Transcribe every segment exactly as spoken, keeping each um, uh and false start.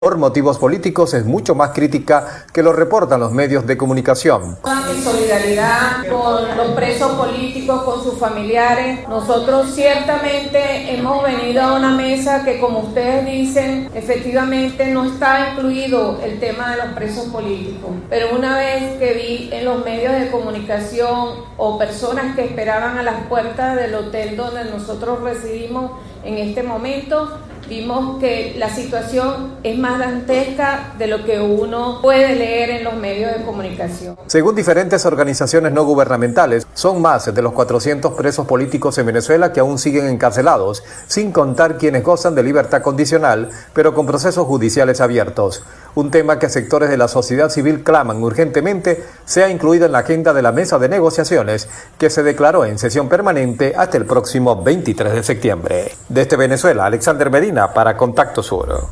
Por motivos políticos es mucho más crítica que lo reportan los medios de comunicación. En solidaridad con los presos políticos, con sus familiares, nosotros ciertamente hemos venido a una mesa que, como ustedes dicen, efectivamente no está incluido el tema de los presos políticos. Pero una vez que vi en los medios de comunicación o personas que esperaban a las puertas del hotel donde nosotros residimos en este momento, vimos que la situación es más dantesca de lo que uno puede leer en los medios de comunicación. Según diferentes organizaciones no gubernamentales, son más de los cuatrocientos presos políticos en Venezuela que aún siguen encarcelados, sin contar quienes gozan de libertad condicional, pero con procesos judiciales abiertos. Un tema que sectores de la sociedad civil claman urgentemente sea incluido en la agenda de la mesa de negociaciones que se declaró en sesión permanente hasta el próximo veintitrés de septiembre. Desde Venezuela, Alexander Medina para Contacto Sur.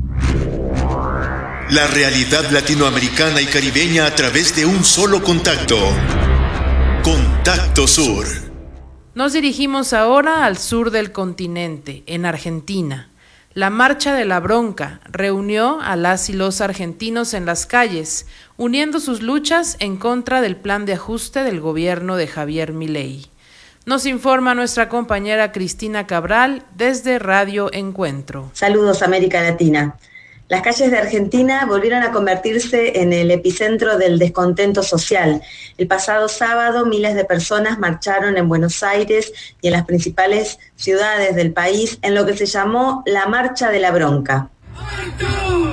La realidad latinoamericana y caribeña a través de un solo contacto. Contacto Sur. Nos dirigimos ahora al sur del continente, en Argentina. La Marcha de la Bronca reunió a las y los argentinos en las calles, uniendo sus luchas en contra del plan de ajuste del gobierno de Javier Milei. Nos informa nuestra compañera Cristina Cabral desde Radio Encuentro. Saludos, América Latina. Las calles de Argentina volvieron a convertirse en el epicentro del descontento social. El pasado sábado, miles de personas marcharon en Buenos Aires y en las principales ciudades del país en lo que se llamó la Marcha de la Bronca.